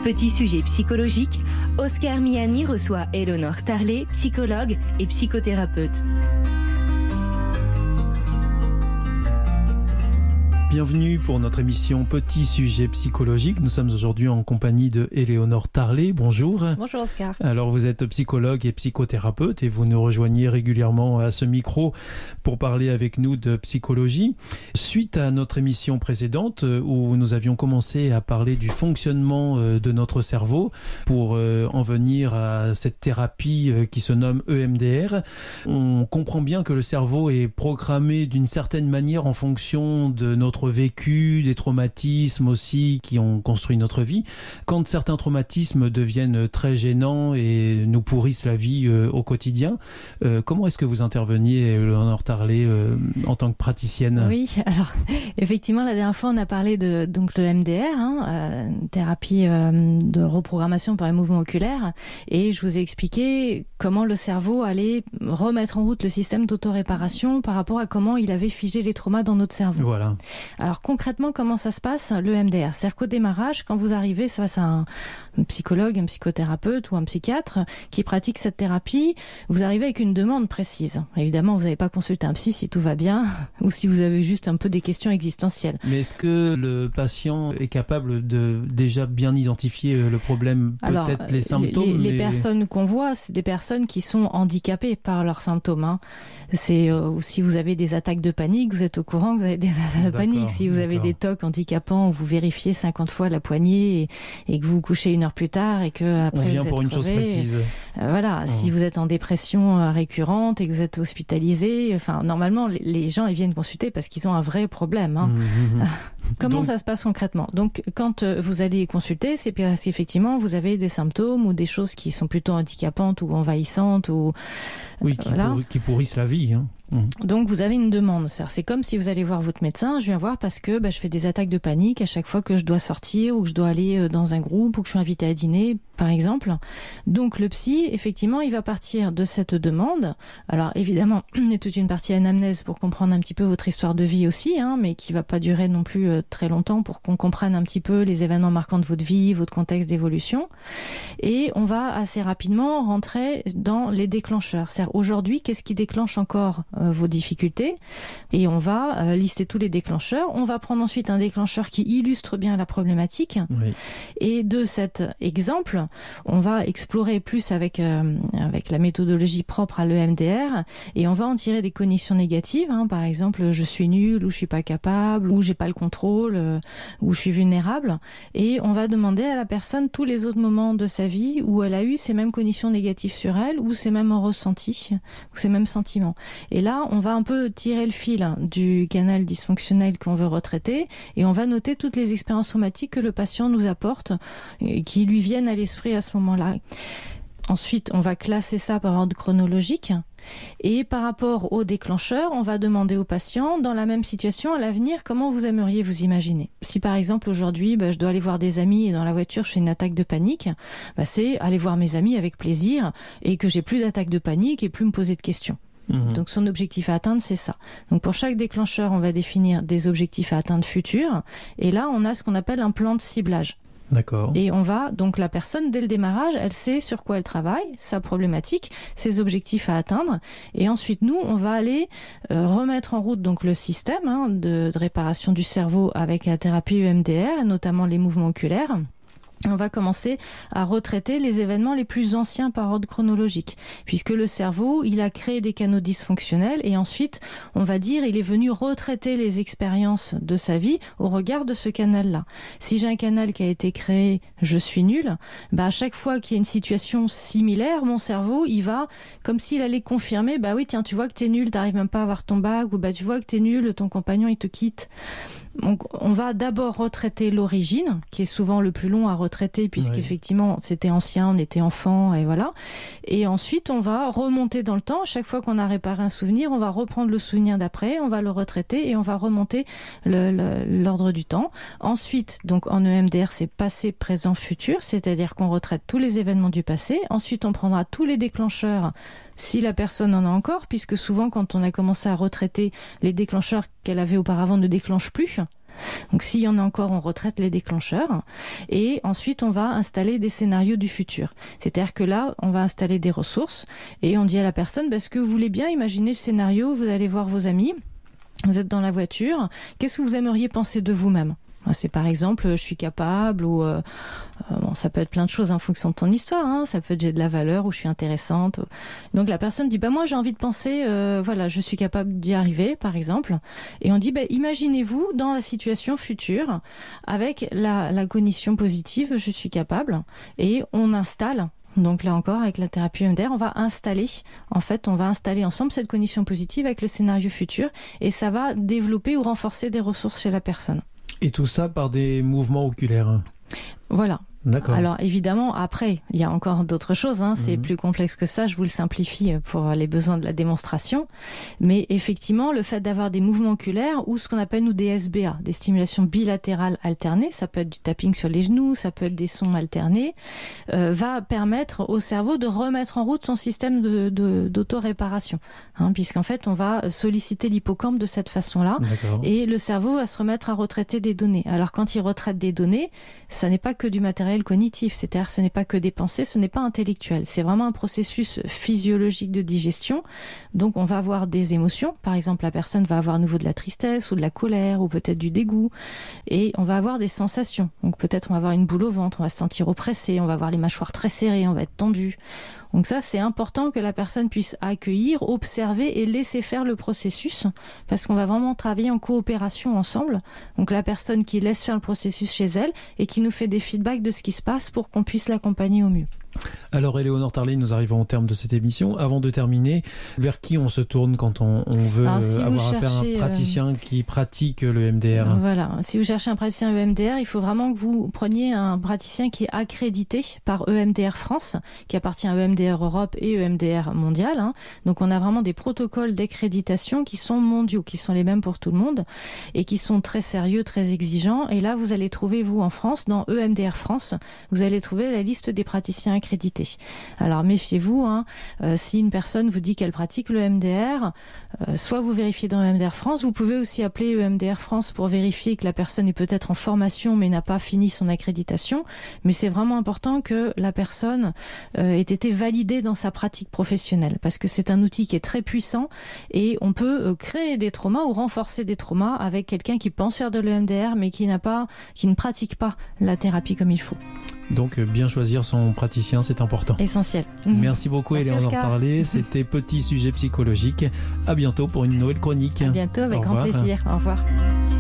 Petit sujet psychologique, Oscar Miani reçoit Eleonore Tarlet, psychologue et psychothérapeute. Bienvenue pour notre émission Petit sujet psychologique. Nous sommes aujourd'hui en compagnie de Eleonore Tarlet. Bonjour. Bonjour Oscar. Alors vous êtes psychologue et psychothérapeute et vous nous rejoignez régulièrement à ce micro pour parler avec nous de psychologie. Suite à notre émission précédente où nous avions commencé à parler du fonctionnement de notre cerveau pour en venir à cette thérapie qui se nomme EMDR, on comprend bien que le cerveau est programmé d'une certaine manière en fonction de notre vécu, des traumatismes aussi qui ont construit notre vie. Quand certains traumatismes deviennent très gênants et nous pourrissent la vie au quotidien, comment est-ce que vous interveniez, Eleonore Tarlet, en tant que praticienne ? Oui, alors effectivement, la dernière fois, on a parlé de donc le MDR, thérapie de reprogrammation par les mouvements oculaires, et je vous ai expliqué comment le cerveau allait remettre en route le système d'autoréparation par rapport à comment il avait figé les traumas dans notre cerveau. Voilà. Alors concrètement, comment ça se passe, le MDR ? C'est-à-dire qu'au démarrage, quand vous arrivez face à un psychologue, un psychothérapeute ou un psychiatre qui pratique cette thérapie, vous arrivez avec une demande précise. Évidemment, vous n'avez pas consulté un psy si tout va bien ou si vous avez juste un peu des questions existentielles. Mais est-ce que le patient est capable de déjà bien identifier le problème, peut-être les symptômes Les personnes qu'on voit, c'est des personnes qui sont handicapées par leurs symptômes. C'est si vous avez des attaques de panique, vous êtes au courant que vous avez des attaques de panique. Si vous avez des TOC handicapants, vous vérifiez 50 fois la poignée et que vous vous couchez 1 heure plus tard et que après on vient vous êtes pour une crevé, chose précise. Voilà, si vous êtes en dépression récurrente et que vous êtes hospitalisé, enfin normalement les gens ils viennent consulter parce qu'ils ont un vrai problème. Comment ça se passe concrètement ? Donc quand vous allez consulter, c'est parce qu'effectivement vous avez des symptômes ou des choses qui sont plutôt handicapantes ou envahissantes ou qui pourrissent la vie. Donc vous avez une demande, c'est comme si vous allez voir votre médecin, je viens voir parce que je fais des attaques de panique à chaque fois que je dois sortir ou que je dois aller dans un groupe ou que je suis invitée à dîner par exemple. Donc le psy, effectivement, il va partir de cette demande. Alors évidemment, il y a toute une partie anamnèse pour comprendre un petit peu votre histoire de vie aussi, mais qui va pas durer non plus très longtemps pour qu'on comprenne un petit peu les événements marquants de votre vie, votre contexte d'évolution. Et on va assez rapidement rentrer dans les déclencheurs. C'est-à-dire aujourd'hui, qu'est-ce qui déclenche encore vos difficultés, et on va lister tous les déclencheurs. On va prendre ensuite un déclencheur qui illustre bien la problématique, et de cet exemple, on va explorer plus avec la méthodologie propre à l'EMDR, et on va en tirer des cognitions négatives, par exemple je suis nul, ou je suis pas capable, ou j'ai pas le contrôle, ou je suis vulnérable, et on va demander à la personne tous les autres moments de sa vie où elle a eu ces mêmes cognitions négatives sur elle, ou ces mêmes ressentis, ou ces mêmes sentiments. Et là, on va un peu tirer le fil du canal dysfonctionnel qu'on veut retraiter et on va noter toutes les expériences traumatiques que le patient nous apporte et qui lui viennent à l'esprit à ce moment-là. Ensuite, on va classer ça par ordre chronologique et par rapport au déclencheur, on va demander au patient, dans la même situation, à l'avenir, comment vous aimeriez vous imaginer. Si par exemple aujourd'hui, je dois aller voir des amis et dans la voiture je fais une attaque de panique, c'est aller voir mes amis avec plaisir et que j'ai plus d'attaque de panique et plus me poser de questions. Donc son objectif à atteindre, c'est ça. Donc pour chaque déclencheur, on va définir des objectifs à atteindre futurs. Et là, on a ce qu'on appelle un plan de ciblage. D'accord. Et on va, donc la personne, dès le démarrage, elle sait sur quoi elle travaille, sa problématique, ses objectifs à atteindre. Et ensuite, nous, on va aller remettre en route donc le système de réparation du cerveau avec la thérapie EMDR, et notamment les mouvements oculaires. On va commencer à retraiter les événements les plus anciens par ordre chronologique, puisque le cerveau, il a créé des canaux dysfonctionnels et ensuite, on va dire, il est venu retraiter les expériences de sa vie au regard de ce canal-là. Si j'ai un canal qui a été créé, je suis nul, à chaque fois qu'il y a une situation similaire, mon cerveau, il va, comme s'il allait confirmer, oui, tiens, tu vois que t'es nul, t'arrives même pas à avoir ton bac, ou tu vois que t'es nul, ton compagnon, il te quitte. Donc, on va d'abord retraiter l'origine, qui est souvent le plus long à retraiter, puisqu'effectivement, c'était ancien, on était enfant, et voilà. Et ensuite, on va remonter dans le temps. Chaque fois qu'on a réparé un souvenir, on va reprendre le souvenir d'après, on va le retraiter et on va remonter l'ordre du temps. Ensuite, donc, en EMDR, c'est passé, présent, futur, c'est-à-dire qu'on retraite tous les événements du passé. Ensuite, on prendra tous les déclencheurs si la personne en a encore, puisque souvent quand on a commencé à retraiter, les déclencheurs qu'elle avait auparavant ne déclenchent plus. Donc s'il y en a encore, on retraite les déclencheurs et ensuite on va installer des scénarios du futur. C'est-à-dire que là, on va installer des ressources et on dit à la personne, est-ce que vous voulez bien imaginer le scénario, vous allez voir vos amis, vous êtes dans la voiture, qu'est-ce que vous aimeriez penser de vous-même ? C'est par exemple, je suis capable, ou ça peut être plein de choses en fonction de ton histoire, hein. Ça peut être j'ai de la valeur ou je suis intéressante. Donc la personne dit moi j'ai envie de penser, je suis capable d'y arriver par exemple. Et on dit imaginez-vous dans la situation future avec la cognition positive, je suis capable, et on installe. Donc là encore, avec la thérapie EMDR, on va installer ensemble cette cognition positive avec le scénario futur, et ça va développer ou renforcer des ressources chez la personne. Et tout ça par des mouvements oculaires. Voilà. D'accord. Alors évidemment, après, il y a encore d'autres choses, hein. C'est plus complexe que ça, je vous le simplifie pour les besoins de la démonstration. Mais effectivement, le fait d'avoir des mouvements oculaires ou ce qu'on appelle nous des SBA, des stimulations bilatérales alternées, ça peut être du tapping sur les genoux, ça peut être des sons alternés, va permettre au cerveau de remettre en route son système d'autoréparation. Hein, puisqu'en fait, on va solliciter l'hippocampe de cette façon-là. D'accord. Et le cerveau va se remettre à retraiter des données. Alors quand il retraite des données, ça n'est pas que du matériel cognitif, c'est-à-dire ce n'est pas que des pensées, ce n'est pas intellectuel, c'est vraiment un processus physiologique de digestion. Donc on va avoir des émotions, par exemple la personne va avoir à nouveau de la tristesse ou de la colère ou peut-être du dégoût, et on va avoir des sensations. Donc peut-être on va avoir une boule au ventre, on va se sentir oppressé, on va avoir les mâchoires très serrées, on va être tendu. Donc ça, c'est important que la personne puisse accueillir, observer et laisser faire le processus, parce qu'on va vraiment travailler en coopération ensemble. Donc la personne qui laisse faire le processus chez elle et qui nous fait des feedbacks de ce qui se passe pour qu'on puisse l'accompagner au mieux. Alors Éléonore Tarlet, nous arrivons au terme de cette émission. Avant de terminer, vers qui on se tourne quand on veut avoir affaire à un praticien qui pratique le EMDR ? Voilà, si vous cherchez un praticien EMDR, il faut vraiment que vous preniez un praticien qui est accrédité par EMDR France, qui appartient à EMDR Europe et EMDR Mondial. Hein. Donc on a vraiment des protocoles d'accréditation qui sont mondiaux, qui sont les mêmes pour tout le monde et qui sont très sérieux, très exigeants. Et là, vous allez trouver, vous en France, dans EMDR France, vous allez trouver la liste des praticiens accrédités. Alors méfiez-vous, hein, si une personne vous dit qu'elle pratique le EMDR, soit vous vérifiez dans EMDR France, vous pouvez aussi appeler EMDR France pour vérifier que la personne est peut-être en formation mais n'a pas fini son accréditation. Mais c'est vraiment important que la personne ait été validée dans sa pratique professionnelle, parce que c'est un outil qui est très puissant et on peut créer des traumas ou renforcer des traumas avec quelqu'un qui pense faire de l'EMDR mais qui ne pratique pas la thérapie comme il faut. Donc bien choisir son praticien, c'est important. Essentiel. Merci beaucoup Éléonore Tarlet. C'était Petit Sujet Psychologique. À bientôt pour une nouvelle chronique. À bientôt, avec grand plaisir. Au revoir.